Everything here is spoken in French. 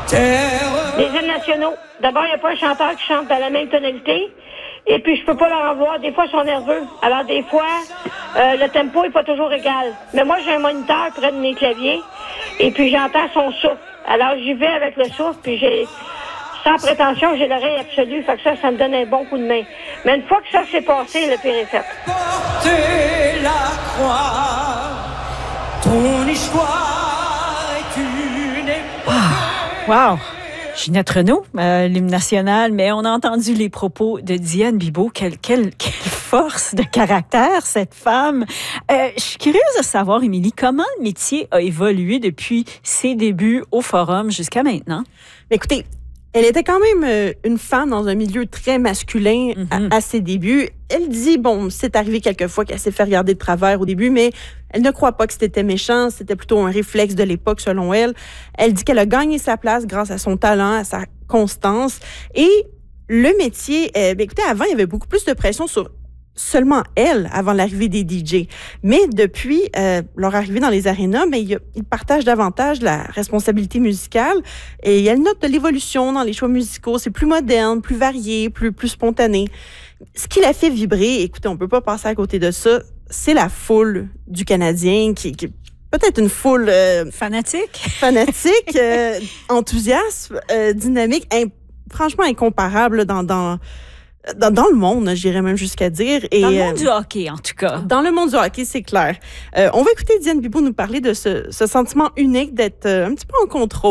Les hymnes nationaux. D'abord, il n'y a pas un chanteur qui chante dans la même tonalité. Et puis, je peux pas leur en voir. Des fois, ils sont nerveux. Alors, des fois, le tempo est pas toujours égal. Mais moi, j'ai un moniteur près de mes claviers. Et puis, j'entends son souffle. Alors, j'y vais avec le souffle. Puis, sans prétention, j'ai l'oreille absolue. Fait que ça me donne un bon coup de main. Mais une fois que ça s'est passé, le pire est fait. Porter la croix, ton histoire est une époque. Wow! Ginette Renault, l'hymne national, mais on a entendu les propos de Diane Bibeau. Quelle force de caractère, cette femme. Je suis curieuse de savoir, Émilie, comment le métier a évolué depuis ses débuts au Forum jusqu'à maintenant? Écoutez, elle était quand même une femme dans un milieu très masculin à ses débuts. Elle dit, c'est arrivé quelquefois qu'elle s'est fait regarder de travers au début, mais elle ne croit pas que c'était méchant, c'était plutôt un réflexe de l'époque selon elle. Elle dit qu'elle a gagné sa place grâce à son talent, à sa constance. Et le métier, écoutez, avant, il y avait beaucoup plus de pression sur seulement elle avant l'arrivée des DJ. Mais depuis leur arrivée dans les arénas, ils partagent davantage la responsabilité musicale et elle note de l'évolution dans les choix musicaux. C'est plus moderne, plus varié, plus spontané. Ce qui la fait vibrer, écoutez, on peut pas passer à côté de ça, c'est la foule du Canadien qui peut-être une foule fanatique, enthousiaste, dynamique, franchement incomparable dans le monde, j'irais même jusqu'à dire. Et, dans le monde du hockey, en tout cas. Dans le monde du hockey, c'est clair. On va écouter Diane Bibeau nous parler de ce sentiment unique d'être un petit peu en contrôle.